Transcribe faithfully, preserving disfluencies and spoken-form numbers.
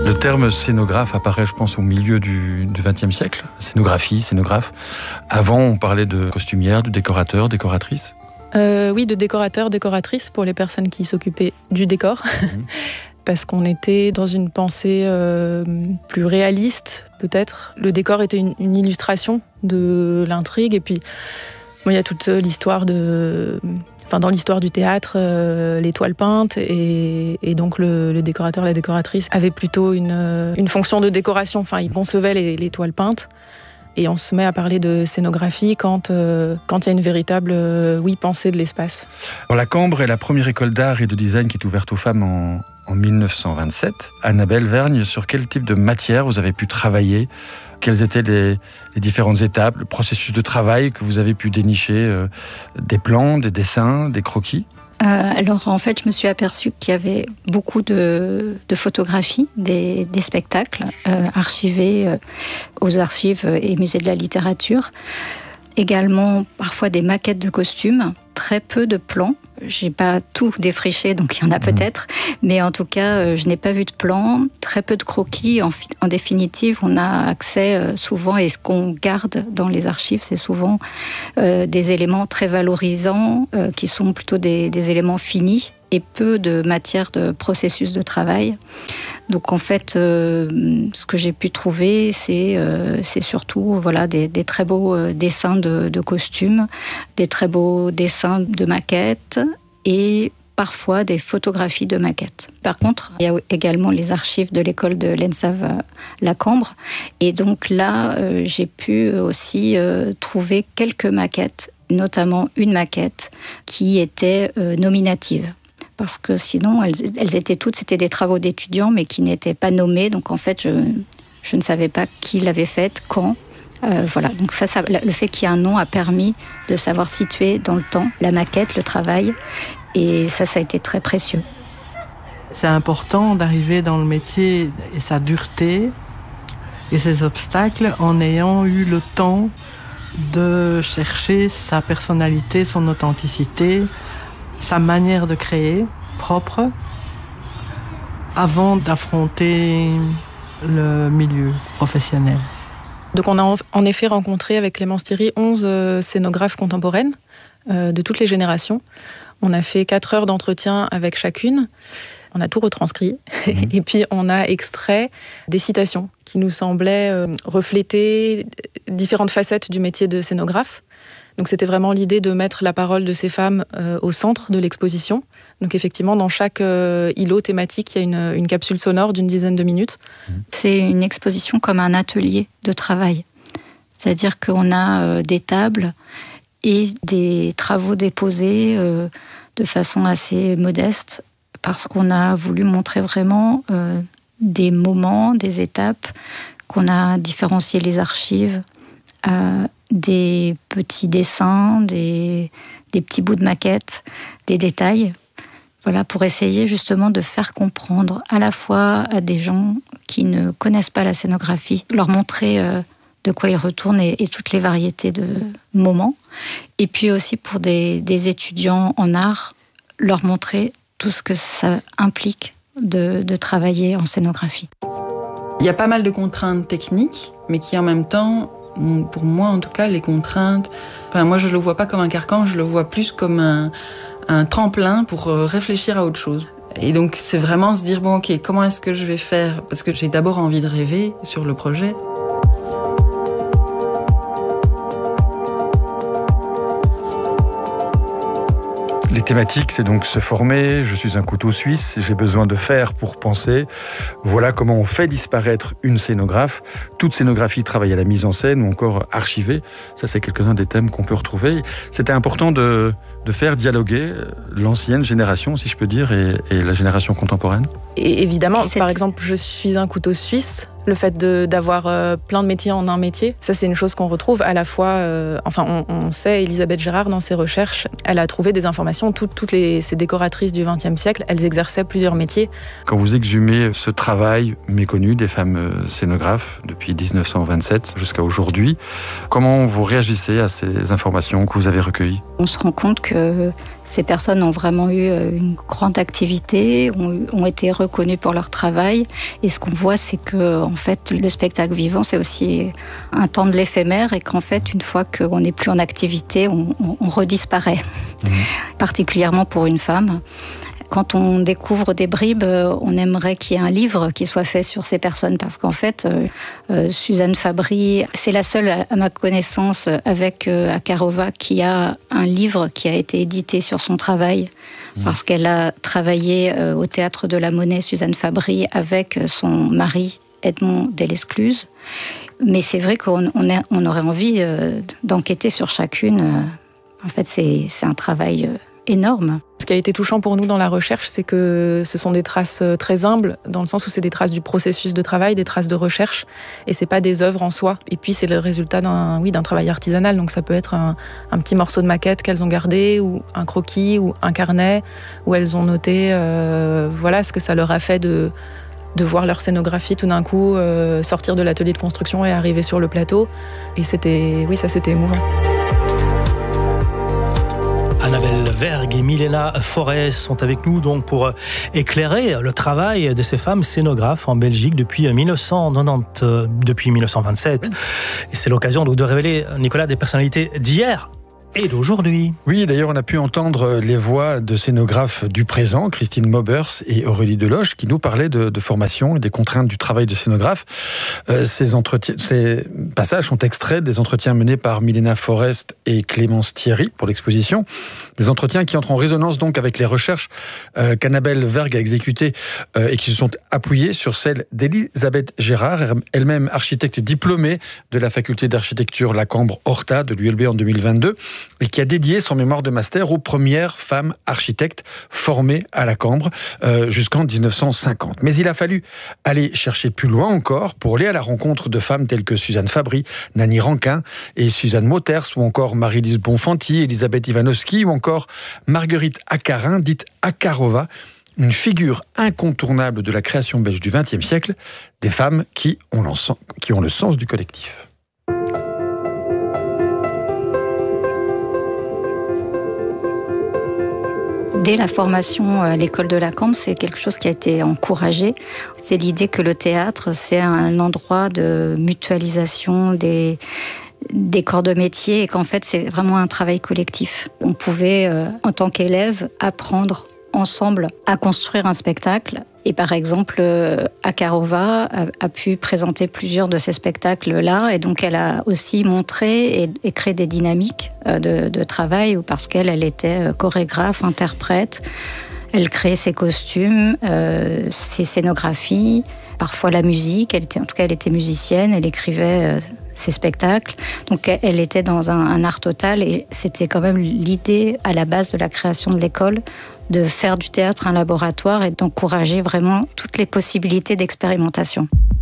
Le terme scénographe apparaît, je pense, au milieu du vingtième siècle. Scénographie, scénographe. Avant, on parlait de costumière, de décorateur, décoratrice. Euh, oui, de décorateur, décoratrice pour les personnes qui s'occupaient du décor. Mmh. Parce qu'on était dans une pensée euh, plus réaliste, peut-être. Le décor était une, une illustration de l'intrigue. Et puis, bon, il y a toute l'histoire de... Enfin, dans l'histoire du théâtre, euh, les toiles peintes. Et, et donc, le, le décorateur, la décoratrice avait plutôt une, une fonction de décoration. Enfin, il concevait les, les toiles peintes. Et on se met à parler de scénographie quand euh, quand il y a une véritable euh, oui, pensée de l'espace. Alors, la Cambre est la première école d'art et de design qui est ouverte aux femmes en, en mille neuf cent vingt-sept. Annabelle Vergne, sur quel type de matière vous avez pu travailler ? Quelles étaient les, les différentes étapes, le processus de travail que vous avez pu dénicher euh, des plans, des dessins, des croquis ? Euh, alors en fait, je me suis aperçue qu'il y avait beaucoup de, de photographies, des, des spectacles euh, archivés euh, aux archives et musées de la littérature. Également, parfois des maquettes de costumes, très peu de plans. J'ai pas tout défriché, donc il y en a peut-être. Mais en tout cas, je n'ai pas vu de plans, très peu de croquis. En, en définitive, on a accès euh, souvent, et ce qu'on garde dans les archives, c'est souvent euh, des éléments très valorisants, euh, qui sont plutôt des, des éléments finis, et peu de matière de processus de travail. Donc en fait, euh, ce que j'ai pu trouver, c'est, euh, c'est surtout voilà, des, des très beaux euh, dessins de, de costumes, des très beaux dessins de maquettes et parfois des photographies de maquettes. Par contre, il y a également les archives de l'école de l'ENSAV La Cambre. Et donc là, euh, j'ai pu aussi euh, trouver quelques maquettes, notamment une maquette qui était euh, nominative. Parce que sinon, elles, elles étaient toutes, c'était des travaux d'étudiants, mais qui n'étaient pas nommés. Donc en fait, je, je ne savais pas qui l'avait faite, quand. Euh, voilà. Donc ça, ça, le fait qu'il y ait un nom a permis de savoir situer dans le temps la maquette, le travail. Et ça, ça a été très précieux. C'est important d'arriver dans le métier et sa dureté et ses obstacles en ayant eu le temps de chercher sa personnalité, son authenticité, sa manière de créer propre avant d'affronter le milieu professionnel. Donc on a en effet rencontré avec Clémence Thierry onze euh, scénographes contemporaines euh, de toutes les générations. On a fait quatre heures d'entretien avec chacune. On a tout retranscrit. Mmh. Et puis on a extrait des citations qui nous semblaient euh, refléter différentes facettes du métier de scénographe. Donc c'était vraiment l'idée de mettre la parole de ces femmes euh, au centre de l'exposition. Donc effectivement, dans chaque euh, îlot thématique, il y a une, une capsule sonore d'une dizaine de minutes. C'est une exposition comme un atelier de travail. C'est-à-dire qu'on a euh, des tables et des travaux déposés euh, de façon assez modeste, parce qu'on a voulu montrer vraiment euh, des moments, des étapes, qu'on a différencié les archives, euh, des petits dessins, des, des petits bouts de maquettes, des détails, voilà, pour essayer justement de faire comprendre à la fois à des gens qui ne connaissent pas la scénographie, leur montrer euh, de quoi ils retournent et, et toutes les variétés de moments, et puis aussi pour des, des étudiants en art, leur montrer tout ce que ça implique de, de travailler en scénographie. Il y a pas mal de contraintes techniques, mais qui en même temps, pour moi en tout cas, les contraintes, enfin moi je le vois pas comme un carcan, je le vois plus comme un, un tremplin pour réfléchir à autre chose. Et donc c'est vraiment se dire, bon ok, comment est-ce que je vais faire ? Parce que j'ai d'abord envie de rêver sur le projet. Les thématiques, c'est donc se former, je suis un couteau suisse, j'ai besoin de faire pour penser. Voilà comment on fait disparaître une scénographe. Toute scénographie travaille à la mise en scène ou encore archivée. Ça, c'est quelques-uns des thèmes qu'on peut retrouver. C'était important de, de faire dialoguer l'ancienne génération, si je peux dire, et, et la génération contemporaine. Et évidemment, et cette... par exemple, je suis un couteau suisse. Le fait de, d'avoir euh, plein de métiers en un métier, ça c'est une chose qu'on retrouve à la fois, euh, enfin on, on sait, Elisabeth Gérard dans ses recherches, elle a trouvé des informations, toutes, toutes les, ces décoratrices du vingtième siècle, elles exerçaient plusieurs métiers. Quand vous exhumez ce travail méconnu des femmes scénographes depuis dix-neuf cent vingt-sept jusqu'à aujourd'hui, comment vous réagissez à ces informations que vous avez recueillies? On se rend compte que ces personnes ont vraiment eu une grande activité, ont, ont été reconnues pour leur travail. Et ce qu'on voit, c'est que en fait, le spectacle vivant, c'est aussi un temps de l'éphémère et qu'en fait, une fois qu'on n'est plus en activité, on, on, on redisparaît, mmh. particulièrement pour une femme. Quand on découvre des bribes, on aimerait qu'il y ait un livre qui soit fait sur ces personnes parce qu'en fait, euh, Suzanne Fabry, c'est la seule, à ma connaissance, avec euh, Akarova, qui a un livre qui a été édité sur son travail mmh. parce qu'elle a travaillé euh, au Théâtre de la Monnaie, Suzanne Fabry, avec son mari Edmond Delescluze. Mais c'est vrai qu'on on a, on aurait envie euh, d'enquêter sur chacune. En fait, c'est, c'est un travail euh, énorme. Ce qui a été touchant pour nous dans la recherche, c'est que ce sont des traces très humbles, dans le sens où c'est des traces du processus de travail, des traces de recherche, et c'est pas des œuvres en soi. Et puis c'est le résultat d'un, oui, d'un travail artisanal, donc ça peut être un, un petit morceau de maquette qu'elles ont gardé, ou un croquis, ou un carnet, où elles ont noté, euh, voilà, ce que ça leur a fait de de voir leur scénographie tout d'un coup euh, sortir de l'atelier de construction et arriver sur le plateau. Et c'était, oui, ça c'était émouvant. Annabelle Vergue et Milena Forès sont avec nous donc pour éclairer le travail de ces femmes scénographes en Belgique depuis mille neuf cent quatre-vingt-dix, depuis mille neuf cent vingt-sept. Et c'est l'occasion de révéler, Nicolas, des personnalités d'hier et d'aujourd'hui. Oui, d'ailleurs, on a pu entendre les voix de scénographes du présent, Christine Maubers et Aurélie Deloche, qui nous parlaient de, de formation et des contraintes du travail de scénographe. Euh, ces, entretiens, ces passages sont extraits des entretiens menés par Milena Forest et Clémence Thierry pour l'exposition. Des entretiens qui entrent en résonance donc avec les recherches euh, qu'Annabelle Vergue a exécutées euh, et qui se sont appuyées sur celles d'Elisabeth Gérard, elle-même architecte diplômée de la faculté d'architecture La Cambre-Horta de l'U L B en deux mille vingt-deux. Et qui a dédié son mémoire de master aux premières femmes architectes formées à la Cambre euh, jusqu'en dix-neuf cent cinquante. Mais il a fallu aller chercher plus loin encore pour aller à la rencontre de femmes telles que Suzanne Fabry, Nanny Rankin et Suzanne Mauters, ou encore Marie-Lise Bonfanti, Elisabeth Ivanovski, ou encore Marguerite Acarin, dite Akarova, une figure incontournable de la création belge du vingtième siècle, des femmes qui ont, qui ont le sens du collectif. Dès la formation à l'école de la Cambre, c'est quelque chose qui a été encouragé. C'est l'idée que le théâtre, c'est un endroit de mutualisation des, des corps de métier et qu'en fait, c'est vraiment un travail collectif. On pouvait, euh, en tant qu'élève, apprendre ensemble à construire un spectacle. Et par exemple, Akarova a, a pu présenter plusieurs de ces spectacles-là. Et donc, elle a aussi montré et, et créé des dynamiques de, de travail parce qu'elle elle était chorégraphe, interprète. Elle créait ses costumes, euh, ses scénographies, parfois la musique. Elle était, en tout cas, elle était musicienne. Elle écrivait euh, ses spectacles. Donc, elle était dans un, un art total. Et c'était quand même l'idée à la base de la création de l'école de faire du théâtre un laboratoire et d'encourager vraiment toutes les possibilités d'expérimentation.